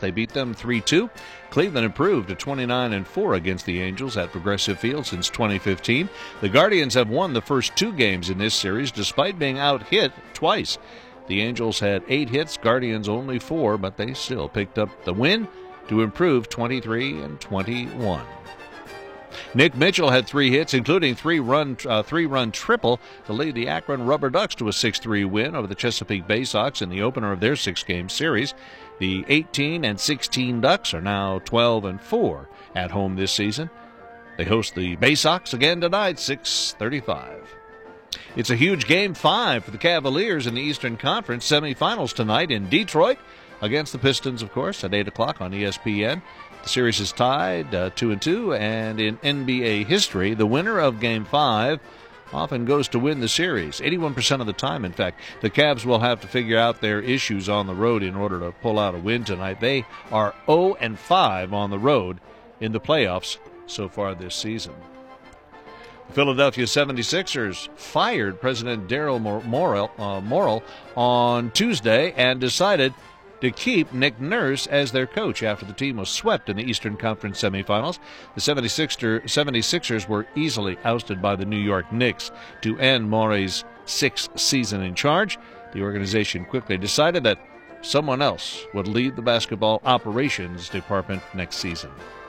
They beat them 3-2. Cleveland improved to 29-4 against the Angels at Progressive Field since 2015. The Guardians have won the first 2 games in this series despite being out-hit twice. The Angels had 8 hits, Guardians only 4, but they still picked up the win to improve 23-21. Nick Mitchell had 3 hits, including three-run triple to lead the Akron Rubber Ducks to a 6-3 win over the Chesapeake Bay Sox in the opener of their 6-game series. The 18-16 Ducks are now 12-4 at home this season. They host the Bay Sox again tonight, 6:35. It's a huge Game 5 for the Cavaliers in the Eastern Conference semifinals tonight in Detroit against the Pistons, of course, at 8 o'clock on ESPN. The series is tied 2-2, and in NBA history, the winner of Game 5 often goes to win the series. 81% of the time, in fact. The Cavs will have to figure out their issues on the road in order to pull out a win tonight. They are 0-5 on the road in the playoffs so far this season. The Philadelphia 76ers fired President Daryl Morey on Tuesday and decided to keep Nick Nurse as their coach after the team was swept in the Eastern Conference semifinals. The 76ers were easily ousted by the New York Knicks to end Morey's 6th season in charge. The organization quickly decided that someone else would lead the basketball operations department next season.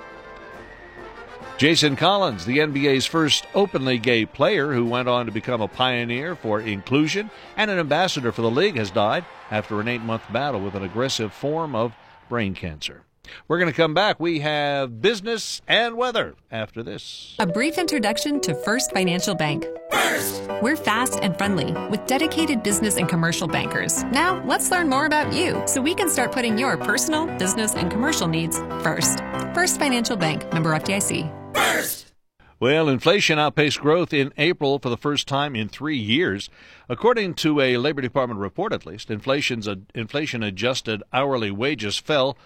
Jason Collins, the NBA's first openly gay player who went on to become a pioneer for inclusion and an ambassador for the league, has died after an 8-month battle with an aggressive form of brain cancer. We're going to come back. We have business and weather after this. A brief introduction to First Financial Bank. First! We're fast and friendly with dedicated business and commercial bankers. Now, let's learn more about you so we can start putting your personal, business, and commercial needs first. First Financial Bank, member FDIC. First! Well, inflation outpaced growth in April for the first time in 3 years. According to a Labor Department report, at least, inflation-adjusted hourly wages fell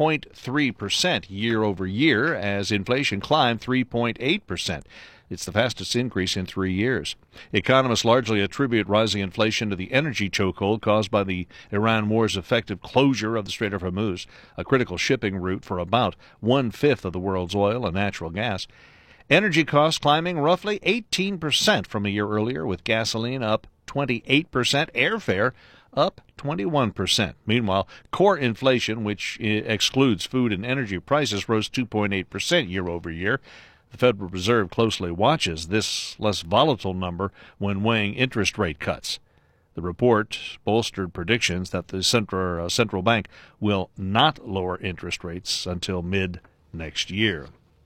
0.3% year over year as inflation climbed 3.8%. It's the fastest increase in 3 years. Economists largely attribute rising inflation to the energy chokehold caused by the Iran war's effective closure of the Strait of Hormuz, a critical shipping route for about 1/5 of the world's oil and natural gas. Energy costs climbing roughly 18% from a year earlier, with gasoline up 28%, airfare up 21%. Meanwhile, core inflation, which excludes food and energy prices, rose 2.8% year over year. The Federal Reserve closely watches this less volatile number when weighing interest rate cuts. The report bolstered predictions that the central bank will not lower interest rates until mid-next year.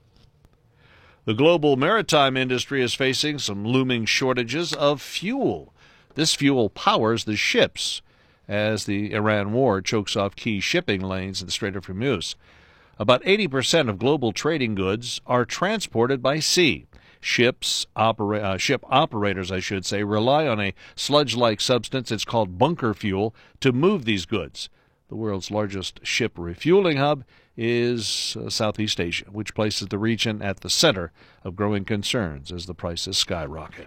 The global maritime industry is facing some looming shortages of fuel. This fuel powers the ships as the Iran war chokes off key shipping lanes in the Strait of Hormuz. About 80% of global trading goods are transported by sea. Ship operators, rely on a sludge-like substance, it's called bunker fuel, to move these goods. The world's largest ship refueling hub is Southeast Asia, which places the region at the center of growing concerns as the prices skyrocket.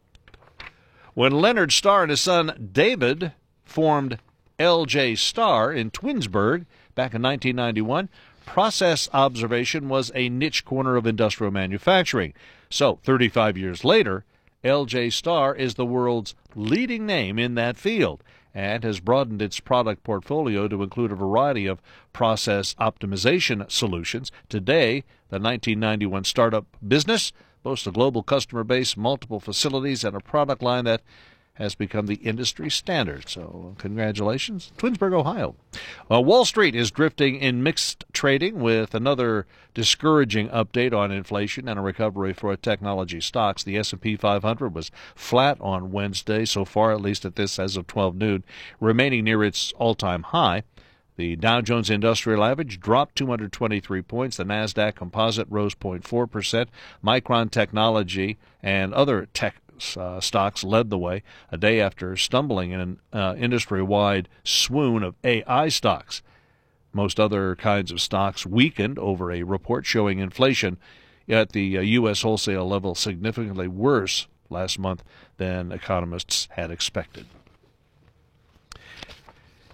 When Leonard Starr and his son David formed LJ Starr in Twinsburg back in 1991, process observation was a niche corner of industrial manufacturing. So, 35 years later, LJ Starr is the world's leading name in that field and has broadened its product portfolio to include a variety of process optimization solutions. Today, the 1991 startup business boasts a global customer base, multiple facilities, and a product line that has become the industry standard. So congratulations, Twinsburg, Ohio. Wall Street is drifting in mixed trading with another discouraging update on inflation and a recovery for technology stocks. The S&P 500 was flat on Wednesday, so far at least as of 12 noon, remaining near its all-time high. The Dow Jones Industrial Average dropped 223 points. The NASDAQ Composite rose 0.4%. Micron Technology and other tech stocks led the way a day after stumbling in an industry-wide swoon of AI stocks. Most other kinds of stocks weakened over a report showing inflation at the U.S. wholesale level significantly worse last month than economists had expected.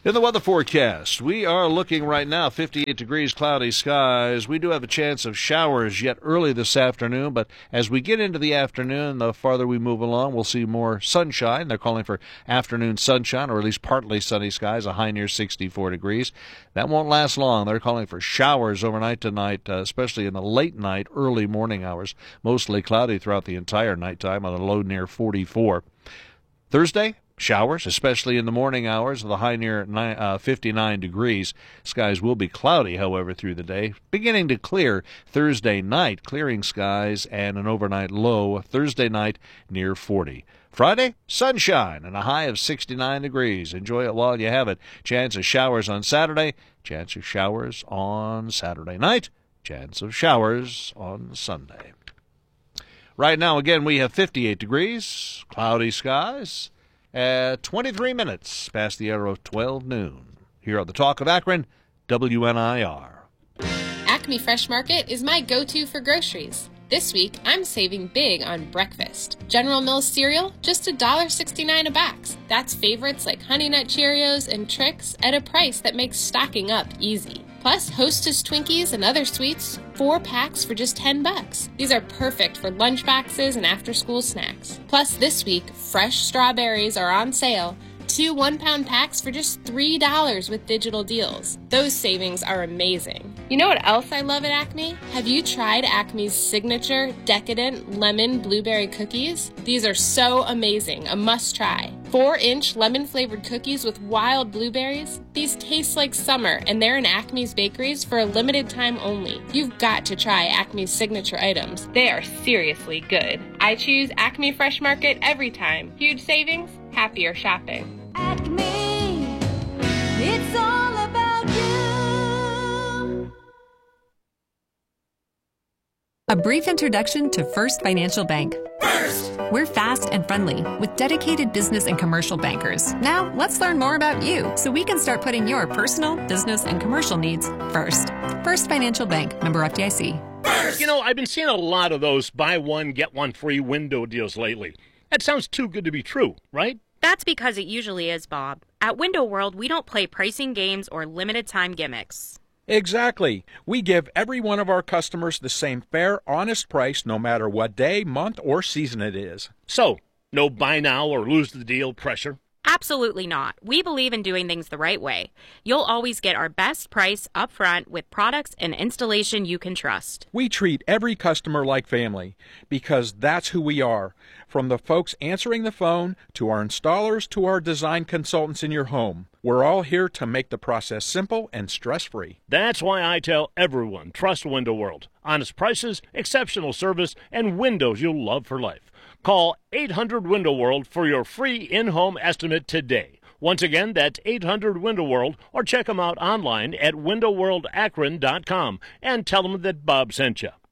In the weather forecast, we are looking right now 58 degrees, cloudy skies. We do have a chance of showers yet early this afternoon, but as we get into the afternoon, the farther we move along, we'll see more sunshine. They're calling for afternoon sunshine, or at least partly sunny skies, a high near 64 degrees. That won't last long. They're calling for showers overnight tonight, especially in the late night, early morning hours. Mostly cloudy throughout the entire nighttime on a low near 44. Thursday, showers, especially in the morning hours, the high near 59 degrees. Skies will be cloudy, however, through the day. Beginning to clear Thursday night, clearing skies and an overnight low Thursday night near 40. Friday, sunshine and a high of 69 degrees. Enjoy it while you have it. Chance of showers on Saturday, chance of showers on Saturday night, chance of showers on Sunday. Right now, again, we have 58 degrees, cloudy skies, at 23 minutes past the hour of 12 noon. Here on the Talk of Akron, WNIR. Acme Fresh Market is my go-to for groceries. This week, I'm saving big on breakfast. General Mills cereal, just $1.69 a box. That's favorites like Honey Nut Cheerios and Trix at a price that makes stocking up easy. Plus, Hostess Twinkies and other sweets, 4 packs for just $10. These are perfect for lunch boxes and after-school snacks. Plus, this week, fresh strawberries are on sale. 2 1-pound packs for just $3 with digital deals. Those savings are amazing. You know what else I love at Acme? Have you tried Acme's signature decadent lemon blueberry cookies? These are so amazing, a must-try. 4-inch lemon-flavored cookies with wild blueberries? These taste like summer, and they're in Acme's bakeries for a limited time only. You've got to try Acme's signature items. They are seriously good. I choose Acme Fresh Market every time. Huge savings, happier shopping. Acme, it's all about you. A brief introduction to First Financial Bank. First! We're fast and friendly with dedicated business and commercial bankers. Now, let's learn more about you so we can start putting your personal, business, and commercial needs first. First Financial Bank, member FDIC. First! You know, I've been seeing a lot of those buy one, get one free window deals lately. That sounds too good to be true, right? That's because it usually is, Bob. At Window World, we don't play pricing games or limited time gimmicks. Exactly. We give every one of our customers the same fair, honest price no matter what day, month, or season it is. So, no buy now or lose the deal pressure? Absolutely not. We believe in doing things the right way. You'll always get our best price up front with products and installation you can trust. We treat every customer like family because that's who we are. From the folks answering the phone to our installers to our design consultants in your home. We're all here to make the process simple and stress-free. That's why I tell everyone, trust Window World. Honest prices, exceptional service, and windows you'll love for life. Call 800 Window World for your free in-home estimate today. Once again, that's 800 Window World, or check them out online at windowworldakron.com and tell them that Bob sent you.